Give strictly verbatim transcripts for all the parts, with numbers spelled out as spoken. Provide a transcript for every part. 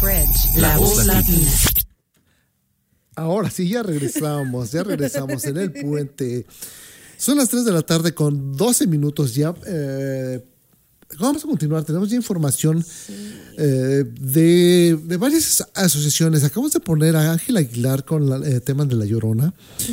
Bridge, la voz latina. Ahora sí, ya regresamos, ya regresamos en el puente. Son las tres de la tarde con doce minutos ya. Eh, vamos a continuar, tenemos ya información sí. eh, de, de varias asociaciones. Acabamos de poner a Ángel Aguilar con el eh, tema de La Llorona. Uh-huh.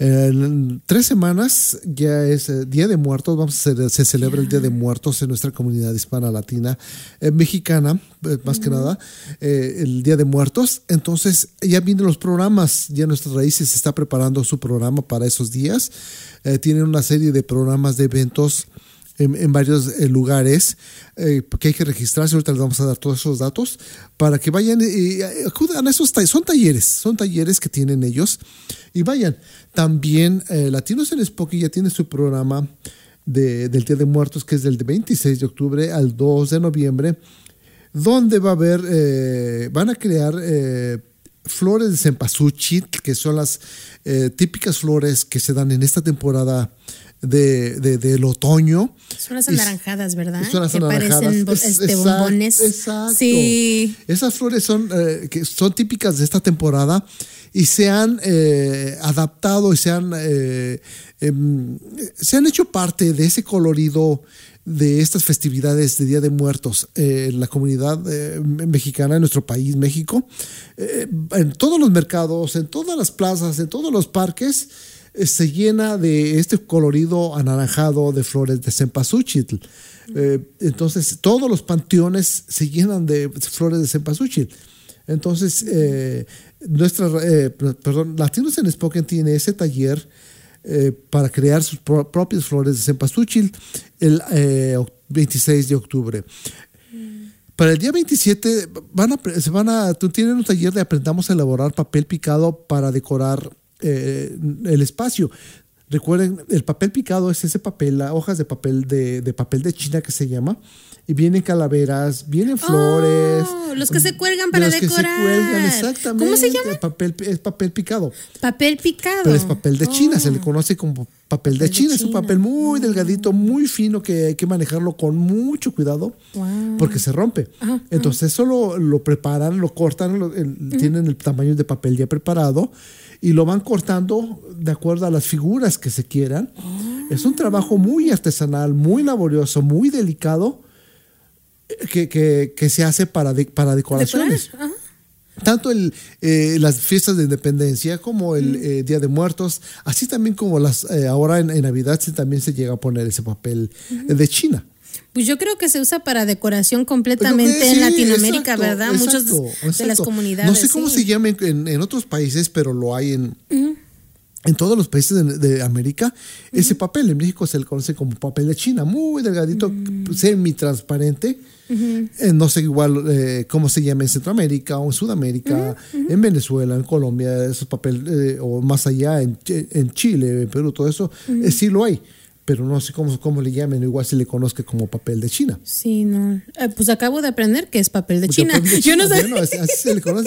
En tres semanas ya es eh, Día de Muertos, vamos a hacer, se celebra yeah. el Día de Muertos en nuestra comunidad hispana latina, eh, mexicana, eh, más uh-huh. que nada, eh, el Día de Muertos. Entonces ya vienen los programas, ya Nuestras Raíces se está preparando su programa para esos días. Eh, tienen una serie de programas de eventos en, en varios eh, lugares eh, que hay que registrarse. Ahorita les vamos a dar todos esos datos para que vayan y eh, acudan a esos talleres. Son talleres, son talleres que tienen ellos y vayan. También eh, Latinos en Spokane ya tiene su programa de, del Día de Muertos, que es del veintiséis de octubre al dos de noviembre, donde va a haber, eh, van a crear eh, flores de cempasúchil, que son las eh, típicas flores que se dan en esta temporada de, de, del otoño. Son las anaranjadas, ¿verdad? Son las que anaranjadas. parecen bo- este, exacto, bombones. Exacto. Sí. Esas flores son, eh, que son típicas de esta temporada y se han eh, adaptado y se han, eh, eh, se han hecho parte de ese colorido de estas festividades de Día de Muertos eh, en la comunidad eh, mexicana, en nuestro país, México, eh, en todos los mercados, en todas las plazas, en todos los parques, eh, se llena de este colorido anaranjado de flores de cempasúchil. Eh, entonces, todos los panteones se llenan de flores de cempasúchil. Entonces, eh, nuestra, eh, perdón, Latinos en Spokane tiene ese taller Eh, para crear sus pro- propias flores de cempasúchil el eh, veintiséis de octubre. Mm. Para el día veintisiete van a, se van a, tienen un taller de aprendamos a elaborar papel picado para decorar eh, el espacio. Recuerden, el papel picado es ese papel, las hojas de papel de, de papel de China que se llama, y vienen calaveras, vienen flores. Oh, los que se cuelgan para los decorar. Que se cuelgan, exactamente. ¿Cómo se llama? Papel, es papel picado. Papel picado. Pero es papel de China, oh. se le conoce como papel, papel de, China. de China. Es un papel muy delgadito, muy fino, que hay que manejarlo con mucho cuidado wow. porque se rompe. Ajá, Entonces, eso lo, lo preparan, lo cortan, lo, el, uh-huh. tienen el tamaño de papel ya preparado y lo van cortando de acuerdo a las figuras que se quieran. Oh. Es un trabajo muy artesanal, muy laborioso, muy delicado que, que, que se hace para, de, para decoraciones. Tanto el, eh, las fiestas de independencia como el mm. eh, Día de Muertos, así también como las eh, ahora en, en Navidad sí, también se llega a poner ese papel mm. eh, de China. Pues yo creo que se usa para decoración completamente que, sí, en Latinoamérica, exacto, ¿verdad? Muchas de las comunidades. No sé cómo sí. se llama en, en otros países, pero lo hay en, uh-huh. en todos los países de, de América. Uh-huh. Ese papel en México se le conoce como papel de China, muy delgadito, uh-huh. semi-transparente. Uh-huh. Eh, no sé igual eh, cómo se llama en Centroamérica o en Sudamérica, uh-huh. Uh-huh. en Venezuela, en Colombia, esos papel eh, o más allá en, en Chile, en Perú, todo eso, uh-huh. eh, sí lo hay. Pero no sé cómo, cómo le llamen, igual se le conozca como papel de China. Sí, no. Eh, pues acabo de aprender que es papel de China. Papel de China. Yo no sé. Bueno, así se le conoce